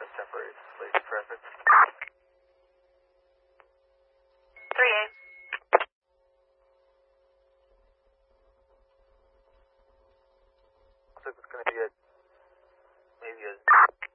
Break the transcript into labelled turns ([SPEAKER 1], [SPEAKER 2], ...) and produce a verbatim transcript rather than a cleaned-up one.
[SPEAKER 1] That's temporary late traffic.
[SPEAKER 2] three A.
[SPEAKER 1] Looks like it's going to be a, maybe a